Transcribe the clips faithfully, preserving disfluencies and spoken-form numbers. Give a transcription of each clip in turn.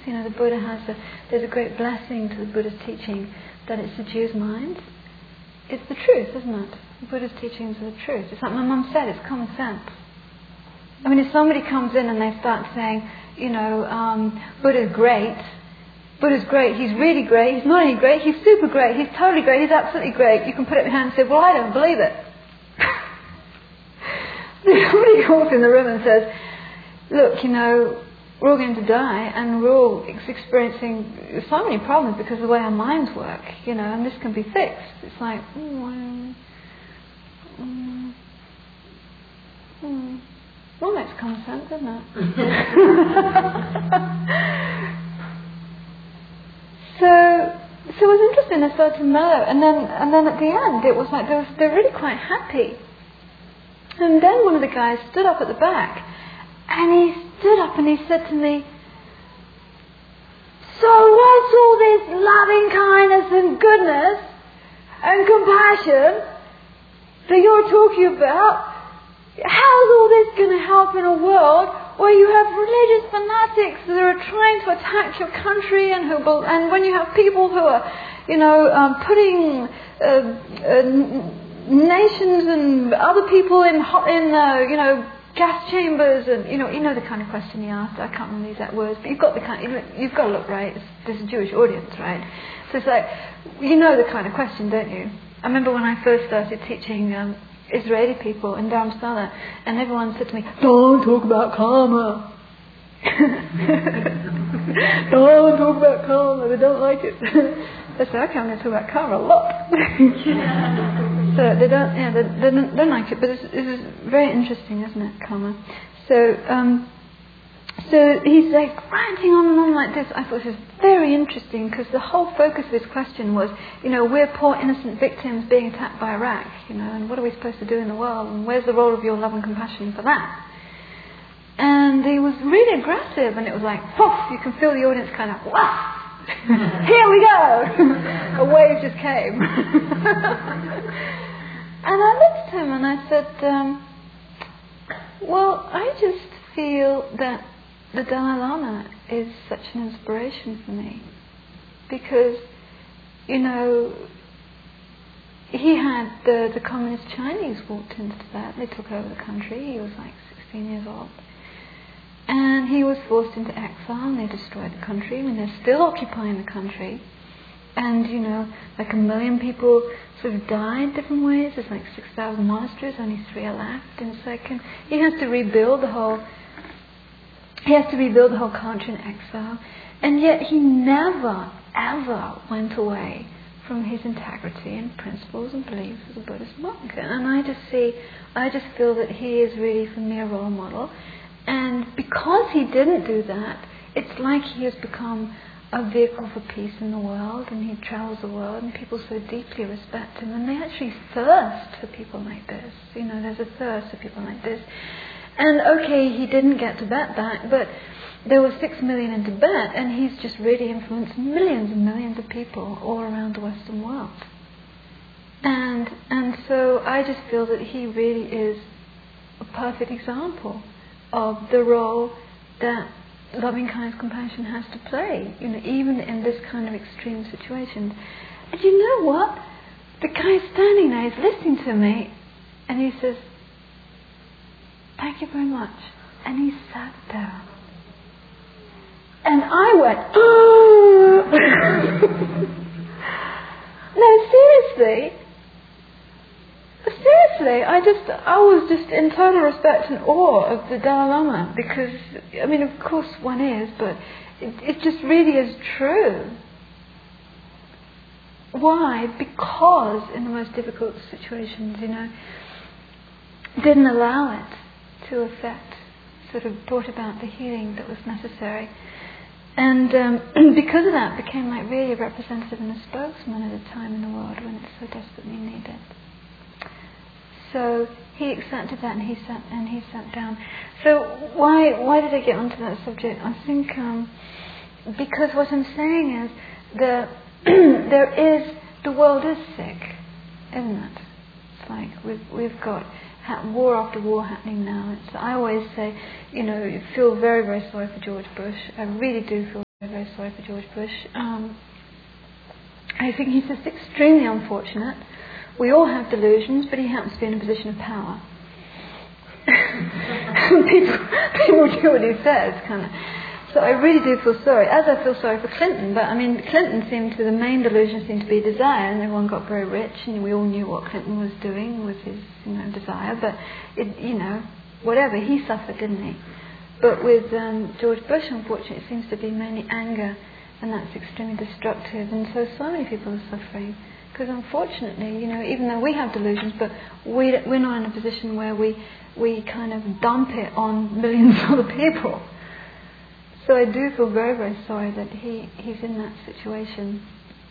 You know, the Buddha has a, there's a great blessing to the Buddha's teaching that it's the Jew's mind. It's the truth, isn't it? The Buddha's teachings are the truth. It's like my mum said, it's common sense. I mean, if somebody comes in and they start saying, you know, um, Buddha's great, Buddha's great, he's really great, he's not only great, he's super great, he's totally great, he's absolutely great, you can put up your hand and say, well, I don't believe it. Somebody walks in the room and says, look, you know, we're all going to die and we're all experiencing so many problems because of the way our minds work, you know, and this can be fixed. It's like, mm, mm, mm. Well, makes common sense, doesn't it? so, so it was interesting. I started to mellow, and then, and then at the end, it was like they were, they were really quite happy. And then one of the guys stood up at the back, and he stood up and he said to me, "So what's all this loving kindness and goodness and compassion that you're talking about? How's all this going to help in a world where you have religious fanatics that are trying to attack your country, and who, and when you have people who are, you know, um, putting uh, uh, nations and other people in, in uh, you know, gas chambers, and you know, you know the kind of question he asked. I can't remember the exact words, but you've got the kind. You've got to look right. It's, there's a Jewish audience, right? So it's like, you know the kind of question, don't you? I remember when I first started teaching Um, Israeli people in Dharamsala, and everyone said to me, "Don't talk about karma." Don't talk about karma. They don't like it. I said, "Okay, I'm going to talk about karma a lot." So they don't, yeah, they, they don't, don't like it, but it's, it's very interesting, isn't it, karma? So, um, so he's like ranting on and on like this. I thought this was very interesting because the whole focus of his question was, you know, we're poor innocent victims being attacked by Iraq, you know, and what are we supposed to do in the world, and where's the role of your love and compassion for that? And he was really aggressive, and it was like, poof, you can feel the audience kind of, wah, here we go. A wave just came. And I looked at him and I said, um, well, I just feel that the Dalai Lama is such an inspiration for me, because, you know, he had the, the communist Chinese walked into Tibet. They took over the country. He was like sixteen years old, and he was forced into exile, and they destroyed the country. I mean, they're still occupying the country, and you know, like a million people sort of died different ways. There's like six thousand monasteries, only three are left, and it's like, and he has to rebuild the whole. He has to rebuild the whole country in exile, and yet he never, ever went away from his integrity and principles and beliefs as a Buddhist monk. And I just see, I just feel that he is really for me a role model. And because he didn't do that, it's like he has become a vehicle for peace in the world, and he travels the world, and people so deeply respect him, and they actually thirst for people like this. You know, there's a thirst for people like this. And okay, he didn't get Tibet back, but there were six million in Tibet, and he's just really influenced millions and millions of people all around the Western world. And and so I just feel that he really is a perfect example of the role that loving kindness, compassion has to play, you know, even in this kind of extreme situations. And you know what? The guy standing there is listening to me, and he says, "Thank you very much." And he sat down. And I went, oh! No, seriously. Seriously, I just, I was just in total respect and awe of the Dalai Lama, because, I mean, of course one is, but it, it just really is true. Why? Because in the most difficult situations, you know, didn't allow it to affect, sort of brought about the healing that was necessary. And um, because of that, became like really a representative and a spokesman at a time in the world when it's so desperately needed. So he accepted that, and he sat and he sat down. So why why did I get onto that subject? I think um, because what I'm saying is that there is the world is sick, isn't it? It's like we've we've got war after war happening now. It's, I always say, you know, you feel very very sorry for George Bush. I really do feel very sorry for George Bush. Um, I think he's just extremely unfortunate. We all have delusions, but he happens to be in a position of power. people, people do what he says, kind of. So I really do feel sorry, as I feel sorry for Clinton. But I mean, Clinton seemed to, the main delusion seemed to be desire, and everyone got very rich, and we all knew what Clinton was doing with his, you know, desire. But it, you know, whatever, he suffered, didn't he? But with um, George Bush, unfortunately, it seems to be mainly anger, and that's extremely destructive. And so, so many people are suffering because, unfortunately, you know, even though we have delusions, but we we're not in a position where we we kind of dump it on millions of other people. So I do feel very, very sorry that he, he's in that situation.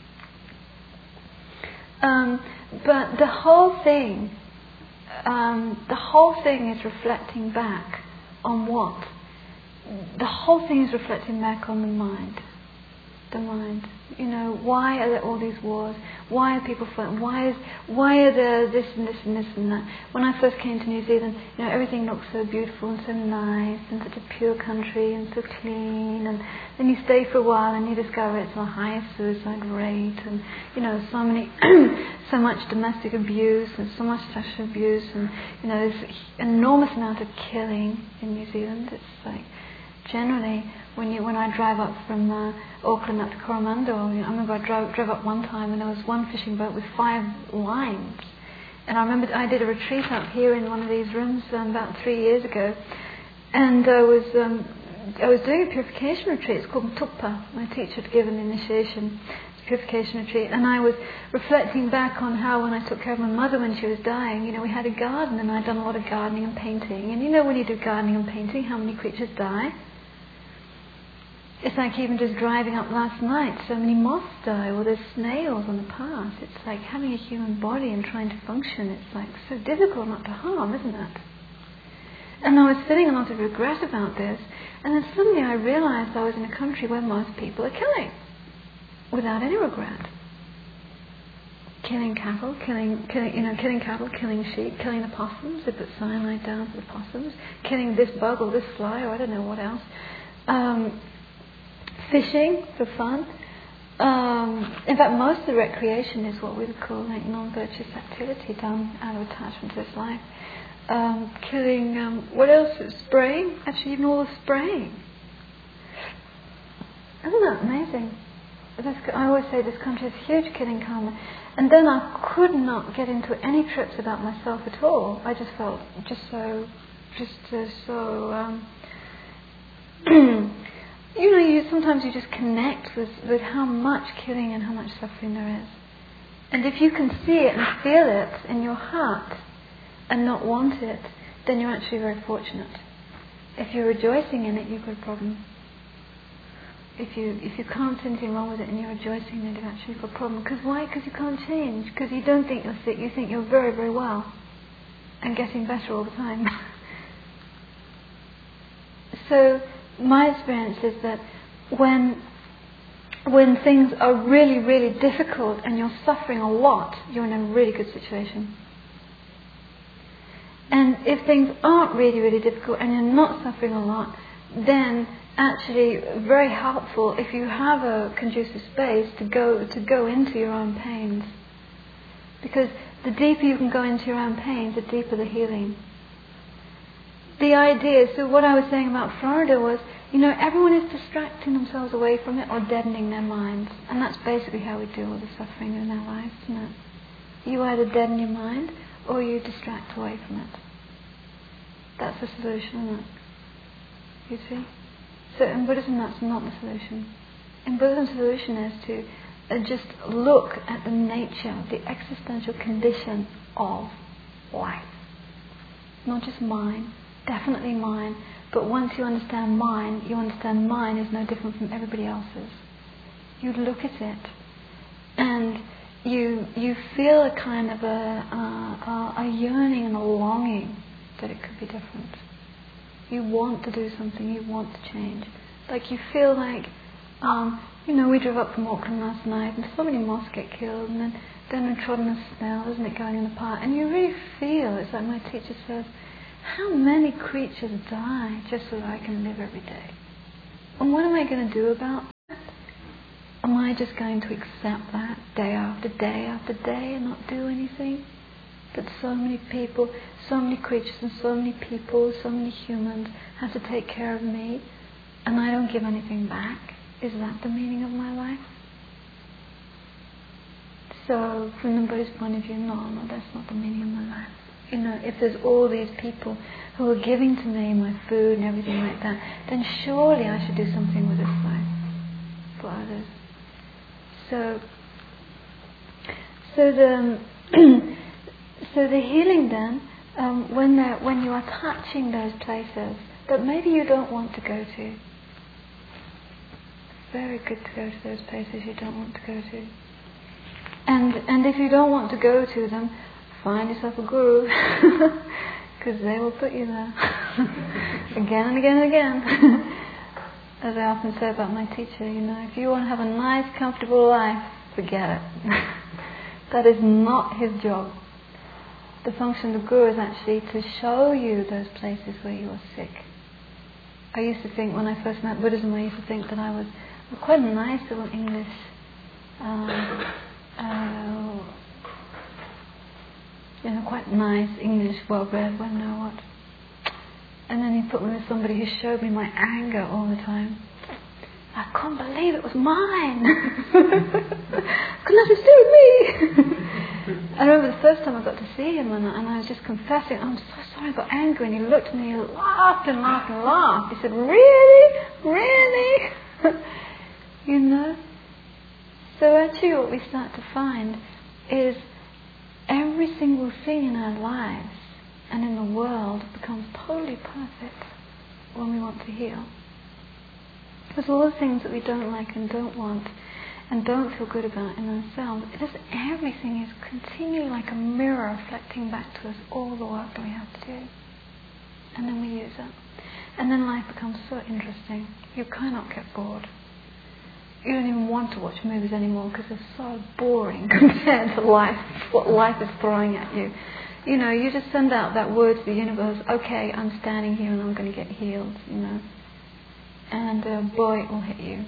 Um, but the whole thing, um, the whole thing is reflecting back on what? The whole thing is reflecting back on the mind. The mind. You know, why are there all these wars? Why are people fighting? Why is why are there this and this and this and that? When I first came to New Zealand, you know, everything looked so beautiful and so nice and such a pure country and so clean, and then you stay for a while and you discover it's the highest suicide rate, and you know, so many so much domestic abuse and so much sexual abuse, and you know, there's an enormous amount of killing in New Zealand. It's like generally, when you when I drive up from uh, Auckland up to Coromandel, you know, I remember I drove, drove up one time and there was one fishing boat with five lines. And I remember I did a retreat up here in one of these rooms um, about three years ago, and I was um, I was doing a purification retreat. It's called Mtukpa. My teacher had given the initiation. It's a purification retreat, and I was reflecting back on how when I took care of my mother when she was dying, you know, we had a garden, and I'd done a lot of gardening and painting. And you know, when you do gardening and painting, how many creatures die? It's like even just driving up last night, so many moths die, or there's snails on the path. It's like having a human body and trying to function. It's like so difficult not to harm, isn't it? And I was feeling a lot of regret about this, and then suddenly I realised I was in a country where most people are killing, without any regret. Killing cattle, killing, killing, you know, killing cattle, killing sheep, killing the possums. They put cyanide down for the possums. Killing this bug or this fly, or I don't know what else. Um, Fishing for fun. Um, in fact, most of the recreation is what we would call like non-virtuous activity done out of attachment to this life. Um, killing, um, what else? Spraying. Actually, even all the spraying. Isn't that amazing? This, I always say this country is huge killing karma. And then I could not get into any trips about myself at all. I just felt just so, just uh, so. Um, You know, you sometimes you just connect with, with how much killing and how much suffering there is. And if you can see it and feel it in your heart and not want it, then you're actually very fortunate. If you're rejoicing in it, you've got a problem. If you if you can't see anything wrong with it and you're rejoicing, then you've actually got a problem. Because why? Because you can't change. Because you don't think you're sick. You think you're very, very well and getting better all the time. So my experience is that when when things are really, really difficult and you're suffering a lot, you're in a really good situation. And if things aren't really, really difficult and you're not suffering a lot, then actually very helpful if you have a conducive space to go to go into your own pains. Because the deeper you can go into your own pains, the deeper the healing. The idea, so what I was saying about Florida was, you know, everyone is distracting themselves away from it or deadening their minds. And that's basically how we deal with the suffering in our lives, isn't it? You either deaden your mind or you distract away from it. That's the solution, isn't it? You see? So in Buddhism, that's not the solution. In Buddhism, the solution is to uh, just look at the nature, the existential condition of life. Not just mine. Definitely mine, but once you understand mine, you understand mine is no different from everybody else's. You look at it, and you you feel a kind of a, a, a yearning and a longing that it could be different. You want to do something, you want to change. Like you feel like, um, you know, we drove up from Auckland last night, and so many moths get killed, and then, then we're trodden the smell, isn't it, going in the park, and you really feel, it's like my teacher says, how many creatures die just so that I can live every day? And what am I going to do about Am I just going to accept that day after day after day and not do anything? That so many people, so many creatures and so many people, so many humans have to take care of me and I don't give anything back? Is that the meaning of my life? So from the Buddhist point of view, no, no, that's not the meaning of my life. You know, if there's all these people who are giving to me my food and everything like that, then surely I should do something with this life for others. So, so the so the healing then, um, when they're, when you are touching those places that maybe you don't want to go to, it's very good to go to those places you don't want to go to. And and if you don't want to go to them, find yourself a guru, because they will put you there again and again and again. As I often say about my teacher, you know, if you want to have a nice, comfortable life, forget it. That is not his job. The function of the guru is actually to show you those places where you are sick. I used to think, when I first met Buddhism, I used to think that I was quite a nice little English, um, uh, you know, quite nice English, well-bred, well know what. And then he put me with somebody who showed me my anger all the time. I couldn't believe it was mine. Couldn't have to do with me. I remember the first time I got to see him, and I, and I was just confessing, I'm so sorry, I got angry. And he looked at me, and he laughed and laughed and laughed. He said, really? Really? You know? So actually what we start to find is every single thing in our lives and in the world becomes totally perfect when we want to heal. Because all the things that we don't like and don't want and don't feel good about in ourselves, it is, everything is continually like a mirror reflecting back to us all the work that we have to do. And then we use it. And then life becomes so interesting. You cannot get bored. You don't even want to watch movies anymore because they're so boring compared to life, what life is throwing at you. You know, you just send out that word to the universe, okay, I'm standing here and I'm going to get healed, you know. And uh, boy, it will hit you.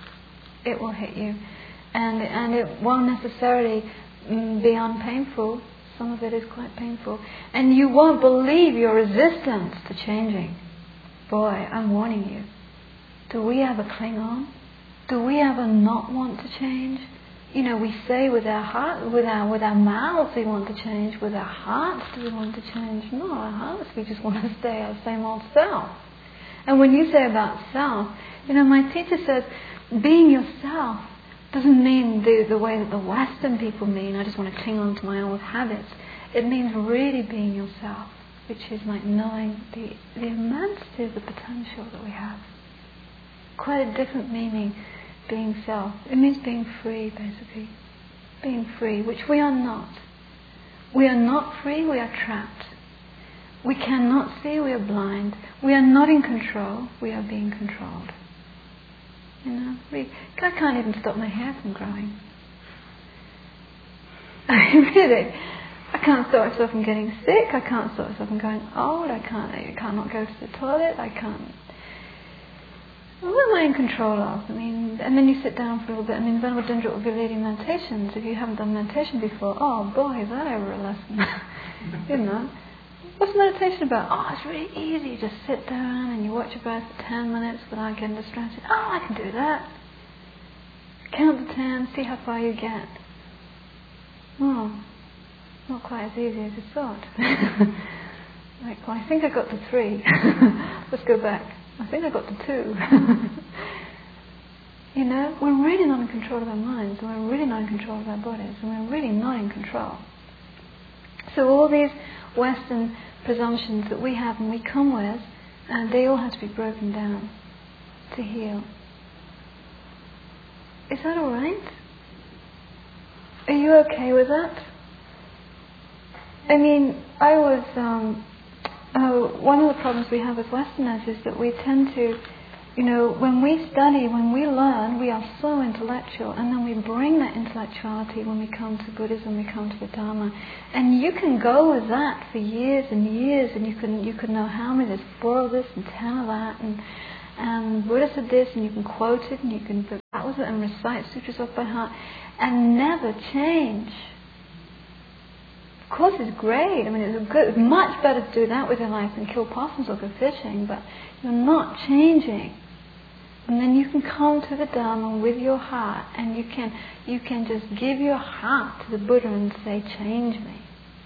It will hit you. And and it won't necessarily mm, be unpainful. Some of it is quite painful. And you won't believe your resistance to changing. Boy, I'm warning you. Do we ever cling on? Do we ever not want to change? You know, we say with our heart, with our with our mouths we want to change. With our hearts do we want to change? No, our hearts, we just want to stay our same old self. And when you say about self, you know, my teacher says, being yourself doesn't mean the, the way that the Western people mean, I just want to cling on to my old habits. It means really being yourself, which is like knowing the, the immensity of the potential that we have. Quite a different meaning, being self. It means being free, basically. Being free, which we are not. We are not free, we are trapped. We cannot see, we are blind. We are not in control, we are being controlled. You know, we, I can't even stop my hair from growing. I mean, really, I can't stop myself from getting sick, I can't stop myself from going old, I can't, I cannot go to the toilet, I can't. What am I in control of? I mean, and then you sit down for a little bit. I mean, Venerable Dendra will be leading meditations. If you haven't done meditation before, oh boy, is that ever a lesson. You know. What's meditation about? Oh, it's really easy. You just sit down and you watch your breath for ten minutes without getting distracted. Oh, I can do that. Count to ten, see how far you get. Oh, not quite as easy as you thought. Like, well, I think I got to three. Let's go back. I think I got to two. You know, we're really not in control of our minds, and we're really not in control of our bodies, and we're really not in control. So all these Western presumptions that we have and we come with, uh, they all have to be broken down to heal. Is that all right? Are you okay with that? I mean, I was... Um, Uh, one of the problems we have as Westerners is that we tend to, you know, when we study, when we learn, we are so intellectual, and then we bring that intellectuality when we come to Buddhism, we come to the Dharma, and you can go with that for years and years, and you can you can know how many, there's four of this and ten of that, and and Buddha said this, and you can quote it, and you can put that was it, and recite sutras off by heart, and never change. Of course, it's great. I mean, it's good. It's much better to do that with your life than kill possums or go fishing. But you're not changing, and then you can come to the Dharma with your heart, and you can you can just give your heart to the Buddha and say, "Change me."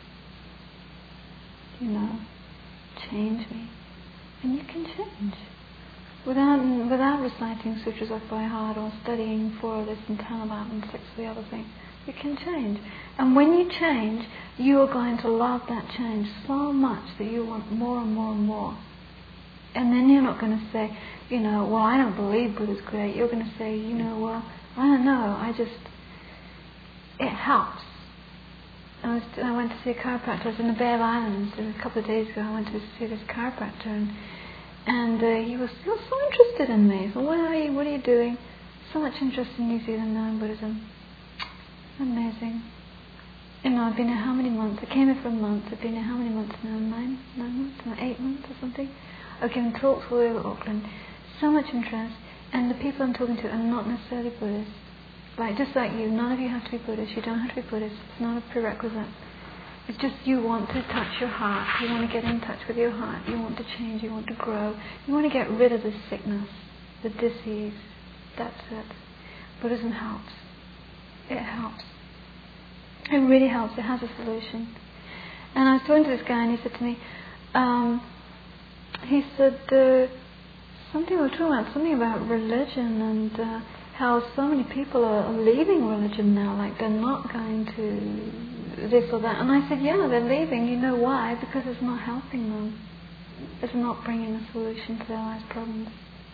You know, change me, and you can change without without reciting sutras off by heart or studying four of this and ten of that and six of the other thing. You can change, and when you change, you are going to love that change so much that you want more and more and more. And then you're not going to say, you know, well, I don't believe Buddha's great. You're going to say, you know, well, I don't know. I just it helps. I, was, I went to see a chiropractor. I was in the Bay of Islands a couple of days ago. I went to see this chiropractor, and and uh, he was he was so interested in me. So what are you? What are you doing? So much interest in New Zealand now in Buddhism. Amazing. You know, I've been here how many months? I came here for a month. I've been here how many months now? Nine, nine months, no, eight months or something. I've given talks all over Auckland. So much interest, and the people I'm talking to are not necessarily Buddhists. Like, just like you, none of you have to be Buddhist. You don't have to be Buddhist. It's not a prerequisite. It's just you want to touch your heart. You want to get in touch with your heart. You want to change. You want to grow. You want to get rid of this sickness, the disease. That's it. Buddhism helps. It helps. It really helps. It has a solution. And I was talking to this guy, and he said to me, um, he said, uh, something we were talking about, something about religion and uh, how so many people are leaving religion now, like they're not going to this or that. And I said, yeah, they're leaving. You know why? Because it's not helping them. It's not bringing a solution to their life's problems.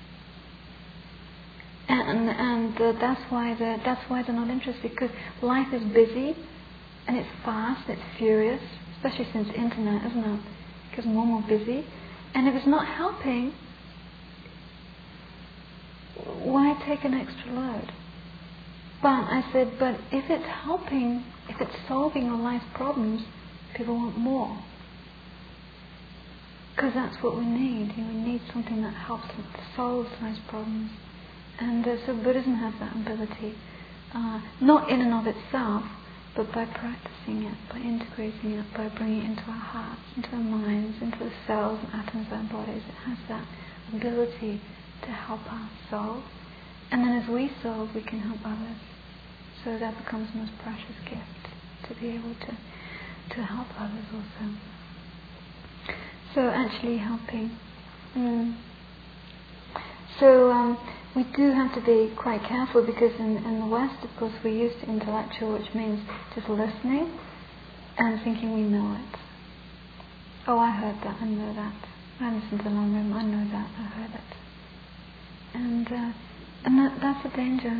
And and uh, that's why they're that's why they're not interested. Because life is busy, and it's fast, it's furious, especially since internet, isn't it? Because more and more busy. And if it's not helping, why take an extra load? But I said, but if it's helping, if it's solving your life's problems, people want more. Because that's what we need. You know, we need something that helps to solve life's problems. And uh, so Buddhism has that ability, uh, not in and of itself, but by practicing it, by integrating it, by bringing it into our hearts, into our minds, into the cells and atoms of our bodies. It has that ability to help us solve. And then as we solve, we can help others. So that becomes the most precious gift, to be able to, to help others also. So actually helping. Mm. So um, we do have to be quite careful, because in, in the West, of course, we're used to intellectual, which means just listening and thinking we know it. Oh, I heard that, I know that. I listened to the long room, I know that, I heard it. And uh, and that, that's a danger.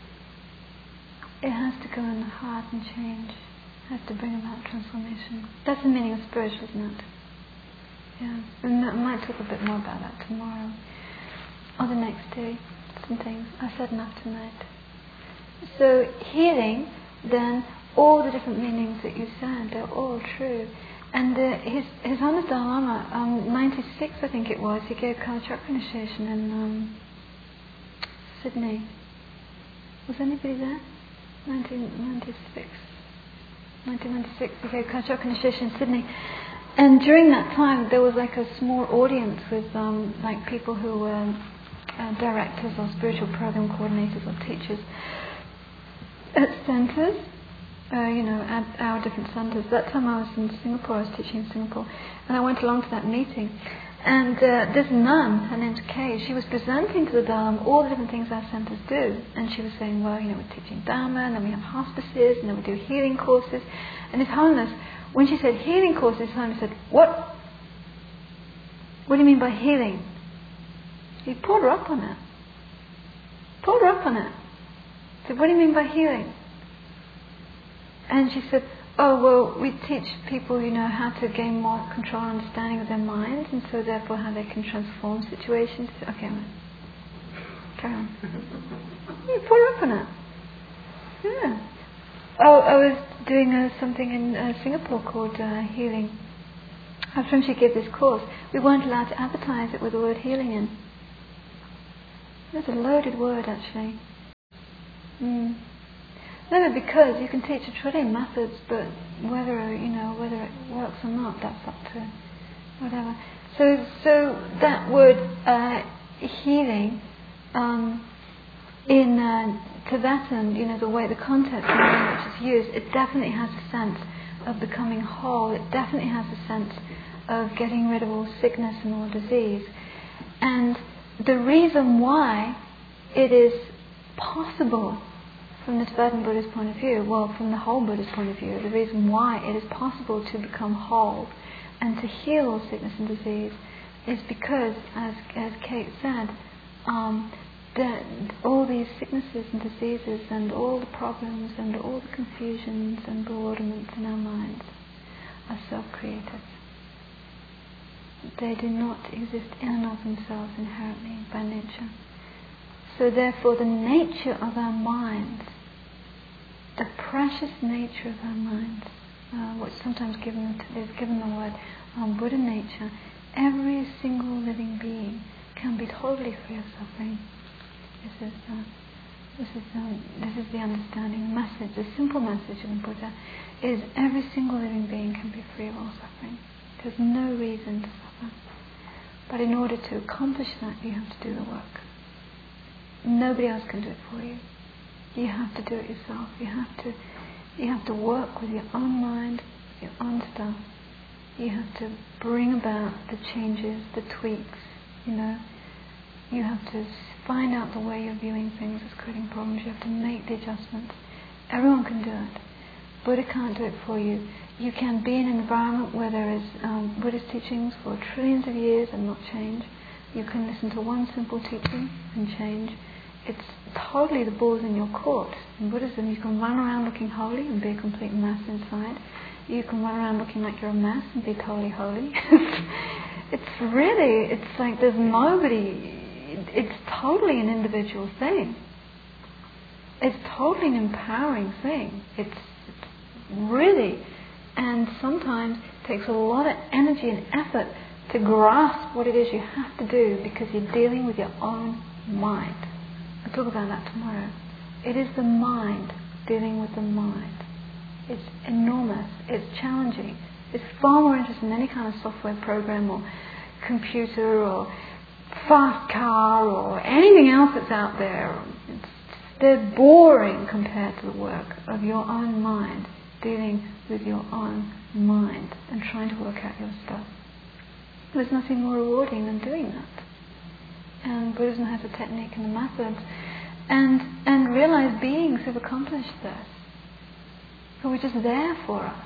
It has to go in the heart and change. It has to bring about transformation. That's the meaning of spiritual, isn't it? Yeah. And I might talk a bit more about that tomorrow. Or the next day. Some things. I said enough tonight. So healing, then, all the different meanings that you said, they're all true. And uh, his his Honour Dalai Lama, um, ninety-six I think it was, he gave Kalachakra initiation in um, Sydney. Was anybody there? nineteen ninety-six nineteen ninety-six he gave Kalachakra initiation in Sydney. And during that time, there was like a small audience with um, like people who were uh, directors or spiritual program coordinators or teachers at centres. Uh, you know, at our different centres. That time I was in Singapore, I was teaching in Singapore, and I went along to that meeting. And uh, this nun, her name's Kay, she was presenting to the Dharma all the different things our centres do. And she was saying, well, you know, we're teaching Dharma, and then we have hospices, and then we do healing courses. And His Holiness, when she said healing courses, His Holiness said, what? What do you mean by healing? He pulled her up on it. Pulled her up on it. He said, what do you mean by healing? And she said, oh, well, we teach people, you know, how to gain more control and understanding of their minds, and so therefore how they can transform situations. Okay, man. Carry on. You put her up on it. Yeah. Oh, I was doing uh, something in uh, Singapore called uh, healing. After she gave this course, we weren't allowed to advertise it with the word healing in. That's a loaded word, actually. Mm. No, because you can teach a trillion methods, but whether you know whether it works or not, that's up to whatever. So, so that word uh, healing um, in uh, Tibetan, you know, the way the context in which it's used, it definitely has a sense of becoming whole. It definitely has a sense of getting rid of all sickness and all disease. And the reason why it is possible from the Tibetan Buddhist point of view, well, from the whole Buddhist point of view, the reason why it is possible to become whole and to heal all sickness and disease is because, as as Kate said, um, that all these sicknesses and diseases and all the problems and all the confusions and bewilderments in our minds are self-created. They do not exist in and of themselves inherently by nature. So therefore the nature of our minds, the precious nature of our minds, uh, which sometimes given is given the word um, Buddha nature, every single living being can be totally free of suffering. This is uh, this is um, this is the understanding, the message, the simple message of the Buddha is every single living being can be free of all suffering. There's no reason to suffer. But in order to accomplish that, you have to do the work. Nobody else can do it for you. You have to do it yourself. You have to, you have to work with your own mind, your own stuff. You have to bring about the changes, the tweaks. You know, you have to find out the way you're viewing things that's creating problems. You have to make the adjustments. Everyone can do it. Buddha can't do it for you. You can be in an environment where there is um, Buddhist teachings for trillions of years and not change. You can listen to one simple teaching and change. It's totally the ball's in your court. In Buddhism, you can run around looking holy and be a complete mess inside. You can run around looking like you're a mess and be totally holy. It's really, it's like there's nobody, it's totally an individual thing. It's totally an empowering thing. It's, it's really, and sometimes it takes a lot of energy and effort to grasp what it is you have to do because you're dealing with your own mind. I'll talk about that tomorrow. It is the mind dealing with the mind. It's enormous. It's challenging. It's far more interesting than any kind of software program or computer or fast car or anything else that's out there. It's, they're boring compared to the work of your own mind, dealing with your own mind and trying to work out your stuff. There's nothing more rewarding than doing that. And Buddhism has a technique and a method, and and realized beings who've accomplished this, who are just there for us.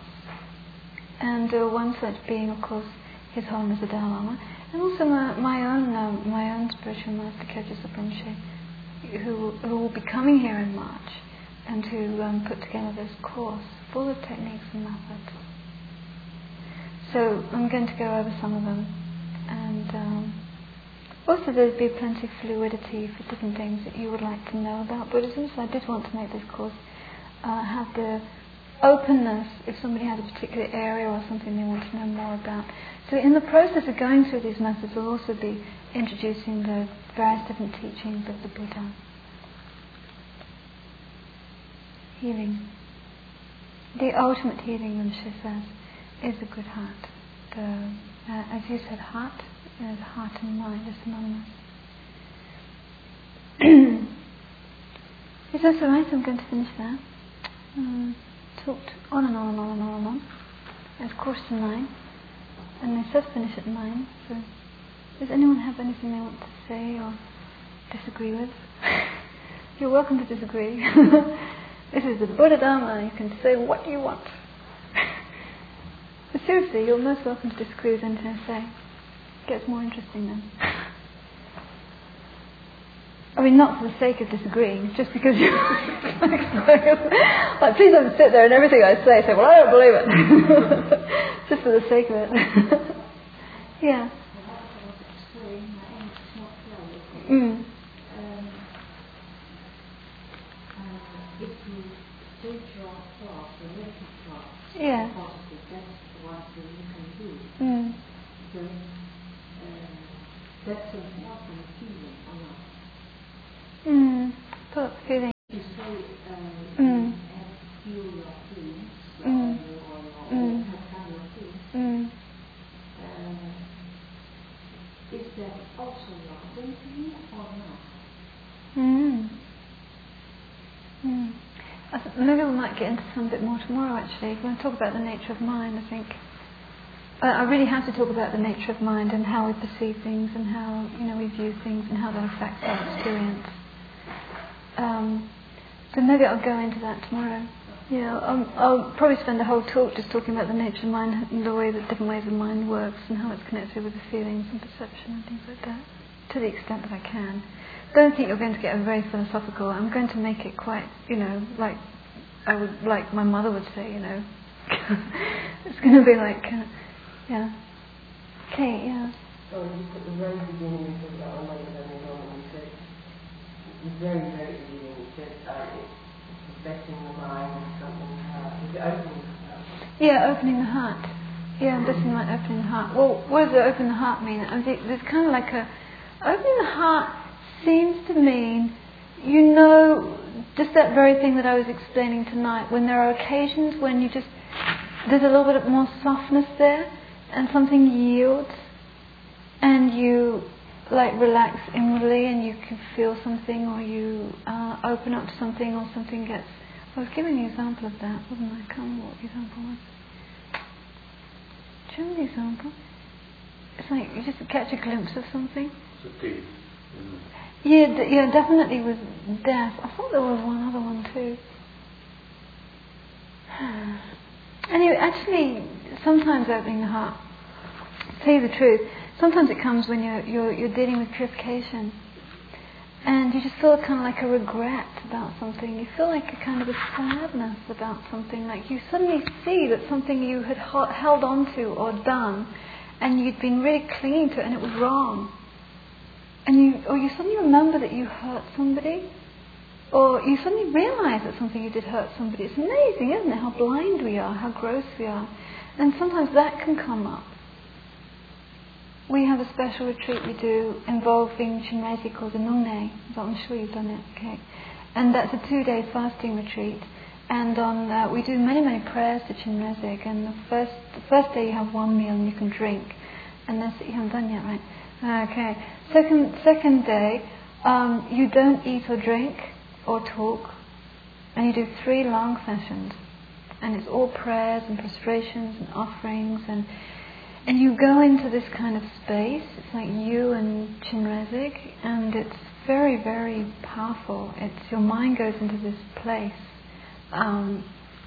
And uh, one such being, of course, His Holiness the Dalai Lama, and also my, my own um, my own spiritual master, Khyentse Rinpoche, who who will be coming here in March, and who um, put together this course full of techniques and methods. So I'm going to go over some of them, and um, also there'll be plenty of fluidity for different things that you would like to know about Buddhism. So I did want to make this course uh, have the openness if somebody has a particular area or something they want to know more about. So in the process of going through these methods, we'll also be introducing the various different teachings of the Buddha. Healing. The ultimate healing, Rinpoche says, is a good heart. The, uh, as you said, heart is heart and mind is synonymous. Is that alright? I'm going to finish there. Um, talked on and on and on and on and on. It's quarter to nine, and it says finish at nine. So, does anyone have anything they want to say or disagree with? You're welcome to disagree. This is the Buddha Dharma. You can say what you want. But seriously, you're most welcome to disagree with anything I say. It gets more interesting then. I mean, not for the sake of disagreeing, just because you like, please don't sit there and everything I say say, well, I don't believe it. Just for the sake of it. Yeah. Mm. Yeah. Mm. That's important feeling or not. Mm. Thoughts, feelings. You say um, Mm. you have to feel your feelings, Mm. or, or, Mm. have done your feelings. Mm. Uh, is that also loving to you or not? Mm. Mm. I th- maybe we might get into some bit more tomorrow actually. We're going to talk about the nature of mind, I think. Uh, I really have to talk about the nature of mind and how we perceive things and how, you know, we view things and how that affects our experience. Um, so maybe I'll go into that tomorrow. Yeah, I'll, I'll probably spend the whole talk just talking about the nature of mind and the way that different ways the mind works and how it's connected with the feelings and perception and things like that, to the extent that I can. Don't think you're going to get a very philosophical. I'm going to make it quite, you know, like I would, like my mother would say, you know. It's going to be like, uh, yeah. Okay, yeah. Oh, just at the very beginning, you said about the mind having on, you said, the very, very beginning, you said uh, it's affecting the mind and something, uh, is it opening the heart? Yeah, opening the heart. Yeah, I'm just like opening the heart. Well, what does open the heart mean? I think there's kind of like a, opening the heart seems to mean, you know, just that very thing that I was explaining tonight, when there are occasions when you just, there's a little bit more softness there, and something yields, and you like relax inwardly, and you can feel something, or you uh, open up to something, or something gets. I was giving an example of that, wasn't I? I can't remember what the example was. Do you remember the example? It's like you just catch a glimpse of something. It's a thief. Yeah, d- yeah, definitely with death. I thought there was one other one too. Anyway, actually, sometimes opening the heart, to tell you the truth, sometimes it comes when you're, you're, you're dealing with purification. And you just feel kind of like a regret about something. You feel like a kind of a sadness about something. Like you suddenly see that something you had ho- held on to or done, and you'd been really clinging to it, and it was wrong. And you, or you suddenly remember that you hurt somebody, or you suddenly realise that something you did hurt somebody. It's amazing, isn't it? How blind we are, how gross we are. And sometimes that can come up. We have a special retreat we do involving Chinrezi called the Nune, but I'm sure you've done it, okay? And that's a two-day fasting retreat. And on uh, we do many, many prayers to Chinrezi. And the first, the first day you have one meal and you can drink. And that's you haven't done yet, right? Okay. Second, second day, um, you don't eat or drink or talk, and you do three long sessions. And it's all prayers and prostrations and offerings and. And you go into this kind of space, it's like you and Chinrezig, and it's very, very powerful. It's your mind goes into this place. Um,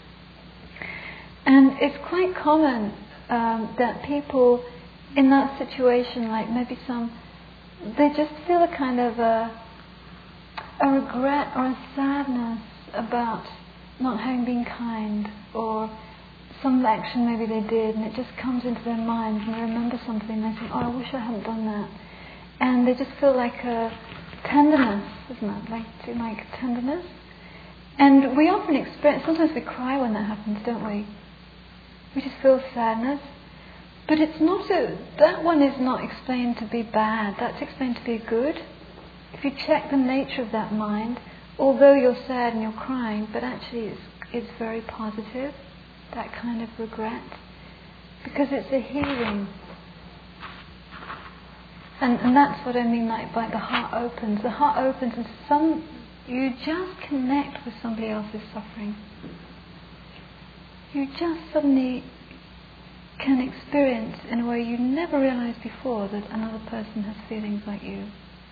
and it's quite common um, that people in that situation, like maybe some, they just feel a kind of a, a regret or a sadness about not having been kind, or some action maybe they did, and it just comes into their minds, and they remember something, and they think, oh, I wish I hadn't done that. And they just feel like a tenderness, isn't it? Like, like tenderness. And we often experience, sometimes we cry when that happens, don't we? We just feel sadness. But it's not a, that one is not explained to be bad, that's explained to be good. If you check the nature of that mind, although you're sad and you're crying, but actually it's, it's very positive. That kind of regret, because it's a healing, and and that's what I mean, like by the heart opens. The heart opens, and some you just connect with somebody else's suffering. You just suddenly can experience in a way you never realised before that another person has feelings like you.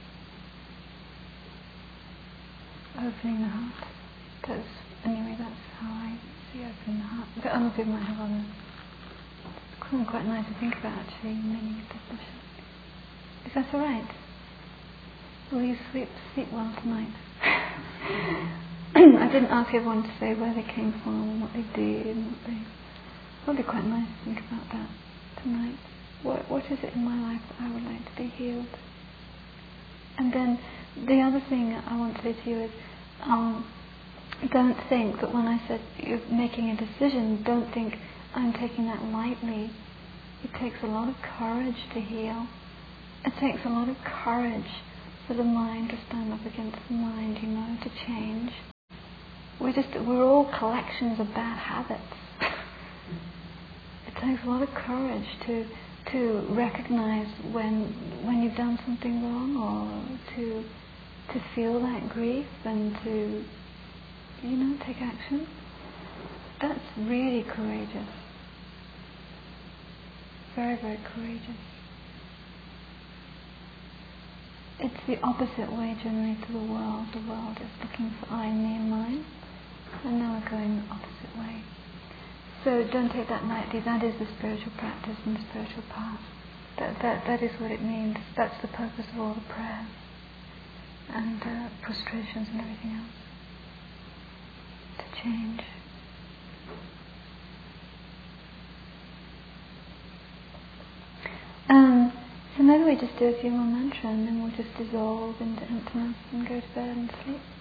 Opening the heart. That's anyway. That's how I. Open the heart. But other people might have other. It's quite nice to think about actually, meaning of definition. Is that alright? Will you sleep sleep well tonight? I didn't ask everyone to say where they came from and what they did and what they. It'll be quite nice to think about that tonight. What what is it in my life that I would like to be healed? And then the other thing I want to say to you is, um, don't think that when I said you're making a decision, don't think I'm taking that lightly. It takes a lot of courage to heal. It takes a lot of courage for the mind to stand up against the mind, you know, to change. We're just, we're all collections of bad habits. It takes a lot of courage to to recognize when when you've done something wrong, or to to feel that grief and to, you know, take action. That's really courageous. Very, very courageous. It's the opposite way generally to the world. The world is looking for I, me and mine, and now we're going the opposite way. So don't take that lightly. That is the spiritual practice and the spiritual path. That, that, that is what it means. That's the purpose of all the prayers and uh, prostrations and everything else. To change. Um, so maybe we just do a few more mantras and then we'll just dissolve into emptiness and go to bed and sleep.